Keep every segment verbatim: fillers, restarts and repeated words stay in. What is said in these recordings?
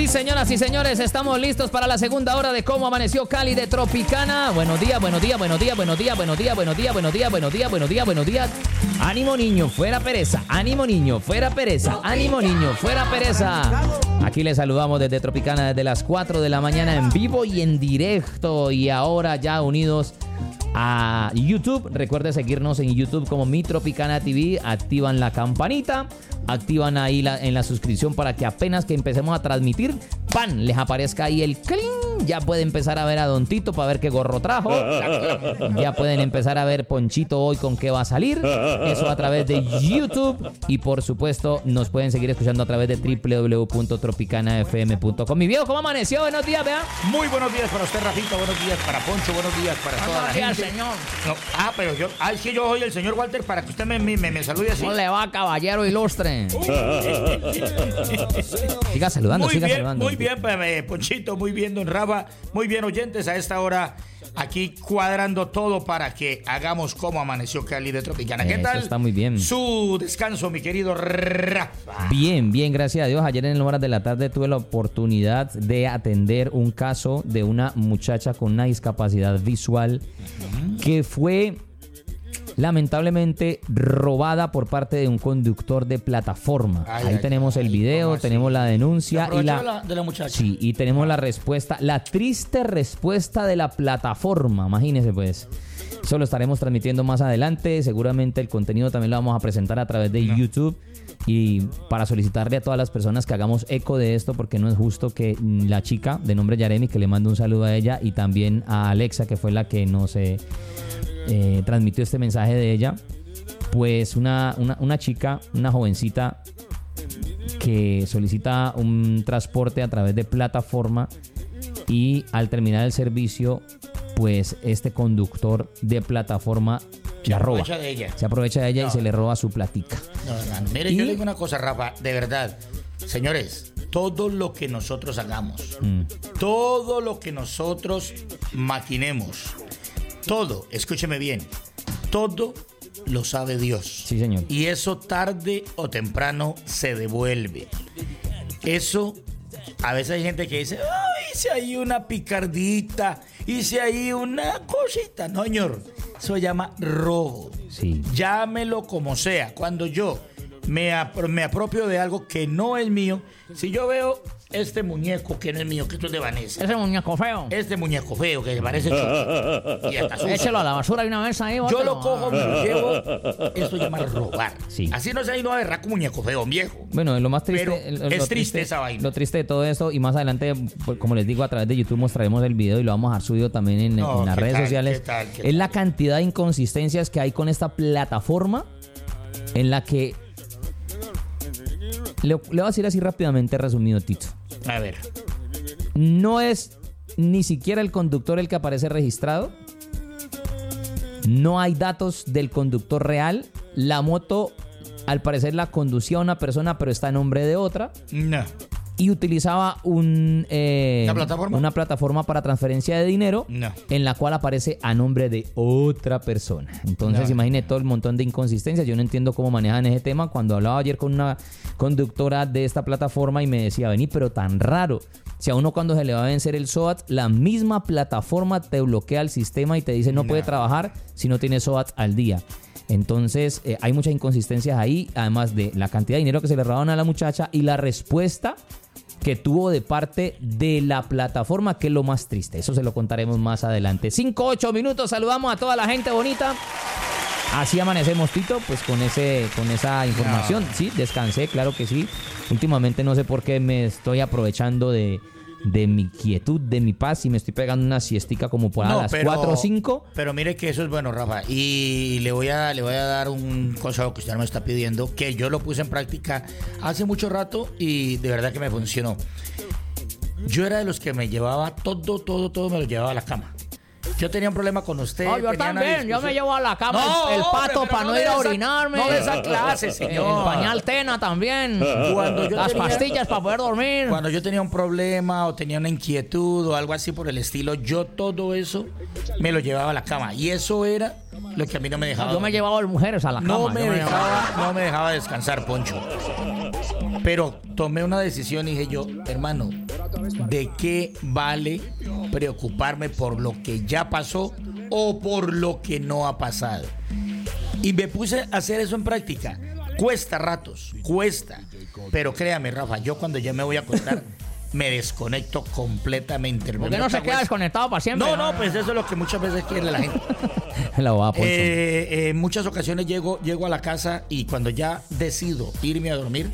Sí, señoras y señores, estamos listos para la segunda hora de Cómo Amaneció Cali de Tropicana. Buenos días, buenos días, buenos días, buenos días, buenos días, buenos días, buenos días, buenos días, buenos días, buenos días. Ánimo niño, fuera pereza. Ánimo niño, fuera pereza. Ánimo niño, fuera pereza. Aquí les saludamos desde Tropicana desde las cuatro de la mañana en vivo y en directo. Y ahora ya unidos a YouTube. Recuerde seguirnos en YouTube como Mi Tropicana T V. Activan la campanita, activan ahí la, en la suscripción para que apenas que empecemos a transmitir, ¡pan!, les aparezca ahí el cling. Ya pueden empezar a ver a Don Tito para ver qué gorro trajo. Ya pueden empezar a ver Ponchito hoy con qué va a salir. Eso a través de YouTube. Y por supuesto nos pueden seguir escuchando a través de doble u doble u doble u punto tropicana f m punto com. Mi viejo, ¿cómo amaneció? Buenos días, vea. Muy buenos días para usted, Rafita. Buenos días para Poncho. Buenos días para toda la gente. Señor. No, ah, pero yo, ah, es que yo soy el señor Walter para que usted me, me, me salude así. ¿Cómo le va, caballero ilustre? Siga saludando, muy siga bien, saludando. Muy bien, eh, Ponchito, muy bien, don Rafa, muy bien, oyentes, a esta hora aquí cuadrando todo para que hagamos Cómo Amaneció Cali de Tropicana. ¿Qué Eso tal? está muy bien. Su descanso, mi querido Rafa. Bien, bien, gracias a Dios. Ayer en horas de la tarde tuve la oportunidad de atender un caso de una muchacha con una discapacidad visual uh-huh. que fue lamentablemente robada por parte de un conductor de plataforma. Ay, Ahí ay, tenemos ay, el video, tenemos la denuncia y la, de la, de la muchacha. Sí, y tenemos ah. la respuesta, la triste respuesta de la plataforma. Imagínense pues. Eso lo estaremos transmitiendo más adelante. Seguramente el contenido también lo vamos a presentar a través de no. YouTube. Y para solicitarle a todas las personas que hagamos eco de esto, porque no es justo que la chica de nombre Yaremi, que le mando un saludo a ella, y también a Alexa, que fue la que nos eh, eh, transmitió este mensaje de ella, pues una, una, una chica, una jovencita que solicita un transporte a través de plataforma y al terminar el servicio, pues este conductor de plataforma Se la roba. aprovecha de ella. Se aprovecha de ella no. y se le roba su platica. No, no, mire, y... yo le digo una cosa, Rafa, de verdad. Señores, todo lo que nosotros hagamos, mm. todo lo que nosotros maquinemos, todo, escúcheme bien, todo lo sabe Dios. Sí, señor. Y eso tarde o temprano se devuelve. Eso, a veces hay gente que dice, ay, hice ahí una picardita, hice ahí una cosita. No, señor. Eso se llama robo. Sí. Llámelo como sea. Cuando yo me, ap- me apropio de algo que no es mío, si yo veo este muñeco que no es mío, que esto es de Vanessa. Ese muñeco feo. Este muñeco feo que parece chico. Y hasta sucio. Échelo a la basura y una vez ahí. Yo lo cojo, me lo llevo. Eso se llama robar. Sí. Así no se ha ido a berraco muñeco feo, viejo. Bueno, lo más triste. Pero lo, lo es triste, triste esa vaina. Lo triste de todo esto, y más adelante, como les digo, a través de YouTube mostraremos el video y lo vamos a dejar subido también en, no, en las redes tal, sociales. ¿qué tal, qué es tal? La cantidad de inconsistencias que hay con esta plataforma en la que. Le, le voy a decir así rápidamente, resumido, Tito. A ver. No es ni siquiera el conductor el que aparece registrado. No hay datos del conductor real. La moto, al parecer, la conducía una persona, pero está a nombre de otra. No. Y utilizaba un, eh, ¿Una plataforma? una plataforma para transferencia de dinero, no. en la cual aparece a nombre de otra persona. Entonces, no. imagine todo el montón de inconsistencias. Yo no entiendo cómo manejan ese tema. Cuando hablaba ayer con una conductora de esta plataforma y me decía, vení, pero tan raro. Si a uno cuando se le va a vencer el S O A T, la misma plataforma te bloquea el sistema y te dice no, no. puede trabajar si no tiene S O A T al día. Entonces, eh, hay muchas inconsistencias ahí, además de la cantidad de dinero que se le robaron a la muchacha y la respuesta que tuvo de parte de la plataforma, que es lo más triste. Eso se lo contaremos más adelante. cinco, ocho minutos, saludamos a toda la gente bonita. Así amanecemos, Tito, pues con ese, con esa información. No. Sí, descansé, claro que sí. Últimamente no sé por qué me estoy aprovechando de, de mi quietud, de mi paz, y me estoy pegando una siestica como por no, a las pero, cuatro o cinco. Pero mire que eso es bueno, Rafa. Y le voy a, le voy a dar un consejo que usted me está pidiendo, que yo lo puse en práctica hace mucho rato y de verdad que me funcionó. Yo era de los que me llevaba todo, todo, todo me lo llevaba a la cama. Yo tenía un problema con usted. No, yo también, yo me llevo a la cama no, el, el pato para no, no ir a orinarme. No de esa clase, señor. El pañal Tena también. Cuando yo Las tenía, pastillas para poder dormir. Cuando yo tenía un problema o tenía una inquietud o algo así por el estilo, yo todo eso me lo llevaba a la cama. Y eso era lo que a mí no me dejaba. Yo me llevaba a las mujeres a la cama. No me, dejaba, no me dejaba descansar, Poncho. Pero tomé una decisión y dije yo, hermano, ¿de qué vale preocuparme por lo que ya pasó o por lo que no ha pasado? Y me puse a hacer eso en práctica. Cuesta ratos, cuesta. Pero créame, Rafa, yo cuando ya me voy a acostar me desconecto completamente. ¿Por qué no se queda desconectado para siempre? No, no, pues eso es lo que muchas veces quiere la gente. La va, eh, eh, en muchas ocasiones llego, llego a la casa y cuando ya decido irme a dormir,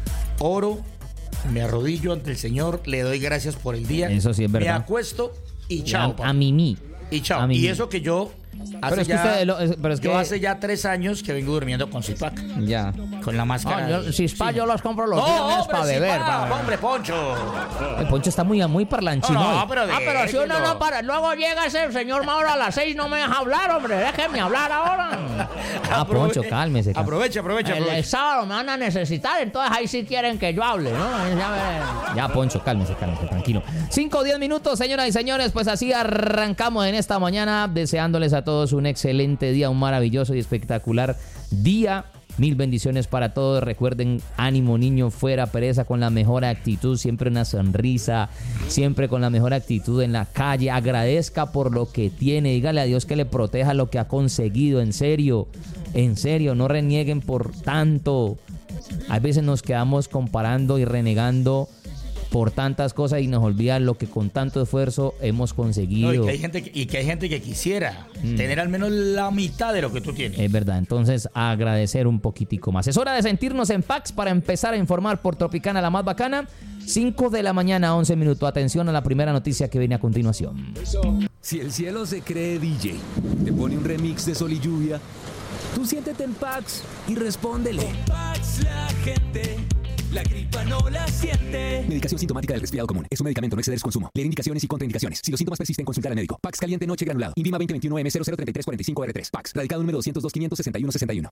oro, me arrodillo ante el Señor, le doy gracias por el día. Eso sí es verdad. Me acuesto y chao. A, a mimí. Y chao. A mimí. Y eso que yo hace pero es que ya, usted, lo, es, pero es yo que... hace ya tres años que vengo durmiendo con Zipac. Ya. Con la máscara. Ah, yo, si spa, sí. yo los compro los no, viernes hombre, para beber. Zipac, Para... hombre, Poncho. El Poncho está muy, muy parlanchino. No, no, hoy. pero ah, pero si uno déjelo. no para. Luego llega ese señor Mauro a las seis, no me deja hablar, hombre. Déjeme hablar ahora. Ah, Poncho, cálmese. Aprovecha, aprovecha, El, aprovecha. el sábado me van a necesitar, entonces ahí sí quieren que yo hable, ¿no? Ya, ya Poncho, cálmese, cálmese, tranquilo. Cinco o diez minutos, señoras y señores, pues así arrancamos en esta mañana, deseándoles a todos un excelente día, un maravilloso y espectacular día. Mil bendiciones para todos. Recuerden, ánimo niño, fuera pereza, con la mejor actitud, siempre una sonrisa, siempre con la mejor actitud en la calle. Agradezca por lo que tiene, dígale a Dios que le proteja lo que ha conseguido, en serio, en serio, no renieguen por tanto. A veces nos quedamos comparando y renegando por tantas cosas y nos olvidan lo que con tanto esfuerzo hemos conseguido. No, y, que hay gente que, y que hay gente que quisiera mm. tener al menos la mitad de lo que tú tienes. Es verdad, entonces agradecer un poquitico más. Es hora de sentirnos en Pax para empezar a informar por Tropicana, la más bacana. cinco de la mañana, once minutos. Atención a la primera noticia que viene a continuación. Si el cielo se cree D J, te pone un remix de Sol y Lluvia, tú siéntete en Pax y respóndele. Con Pax la gente, la gripa no la siente. Medicación sintomática del resfriado común. Es un medicamento, no exceder su consumo. Leer indicaciones y contraindicaciones. Si los síntomas persisten, consultar al médico. Pax caliente noche granulado. Invima veinte veintiuno M cero cero treinta y tres cuarenta y cinco R tres. Pax. Radicado número doscientos dos quinientos sesenta y uno sesenta y uno.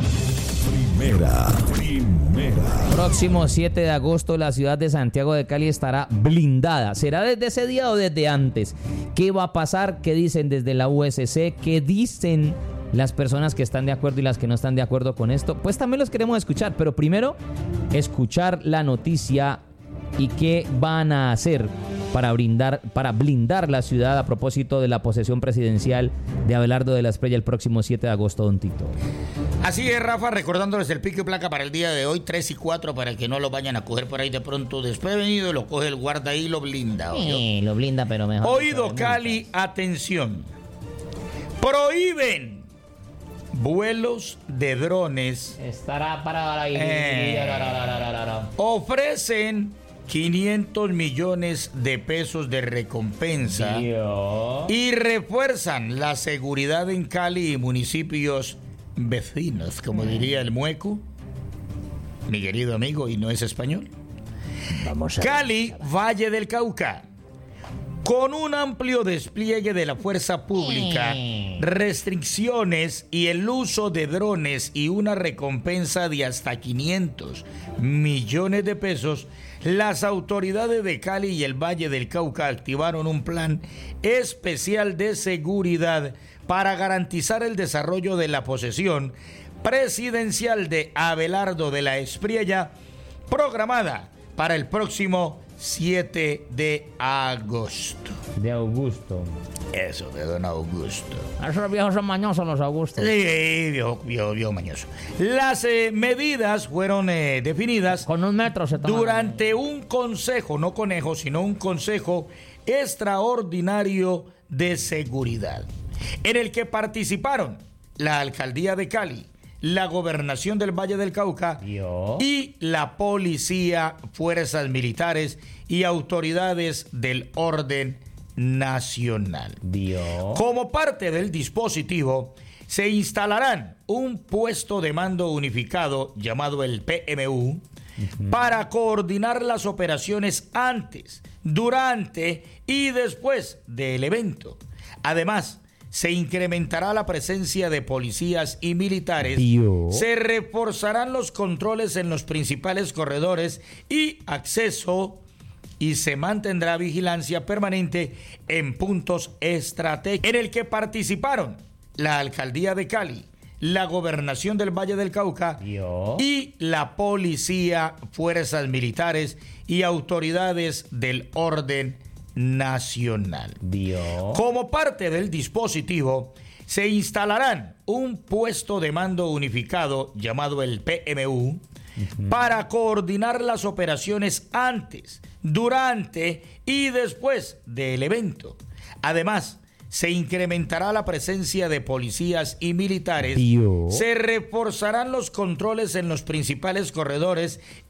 Primera, primera. Próximo siete de agosto, la ciudad de Santiago de Cali estará blindada. ¿Será desde ese día o desde antes? ¿Qué va a pasar? ¿Qué dicen desde la U S C? ¿Qué dicen las personas que están de acuerdo y las que no están de acuerdo con esto? Pues también los queremos escuchar, pero primero escuchar la noticia y qué van a hacer para brindar, para blindar la ciudad a propósito de la posesión presidencial de Abelardo de la Espriella el próximo siete de agosto, don Tito. Así es, Rafa, recordándoles el pico y placa para el día de hoy, tres y cuatro, para que no lo vayan a coger por ahí de pronto desprevenido, lo coge el guarda y lo blinda. Sí, lo blinda, pero mejor. Oído, Cali, atención. Prohíben vuelos de drones. Estará para ahí. Eh, ofrecen quinientos millones de pesos de recompensa. Dios. Y refuerzan la seguridad en Cali y municipios vecinos, como diría el mueco, mi querido amigo, y no es español. Vamos a Cali, Valle del Cauca. Con un amplio despliegue de la fuerza pública, restricciones y el uso de drones y una recompensa de hasta quinientos millones de pesos, las autoridades de Cali y el Valle del Cauca activaron un plan especial de seguridad para garantizar el desarrollo de la posesión presidencial de Abelardo de la Espriella, programada para el próximo siete de agosto. De Augusto. Eso, de don Augusto. Esos viejos son mañosos, los Augustos. Sí, viejo, viejo, viejo mañoso. Las eh, medidas fueron eh, definidas Con un metro se toman. durante un consejo, no conejo, sino un consejo extraordinario de seguridad, en el que participaron la Alcaldía de Cali, la Gobernación del Valle del Cauca Dios. y la Policía, Fuerzas Militares y autoridades del orden nacional. Dios. Como parte del dispositivo, se instalarán un puesto de mando unificado llamado el P M U uh-huh. para coordinar las operaciones antes, durante y después del evento. Además, se incrementará la presencia de policías y militares, Dios. se reforzarán los controles en los principales corredores y acceso y se mantendrá vigilancia permanente en puntos estratégicos, en el que participaron la Alcaldía de Cali, la Gobernación del Valle del Cauca Vio. y la policía, fuerzas militares y autoridades del orden nacional. Vio. Como parte del dispositivo, se instalarán un puesto de mando unificado llamado el P M U uh-huh. para coordinar las operaciones antes, durante y después del evento. Además, se incrementará la presencia de policías y militares, Vio. se reforzarán los controles en los principales corredores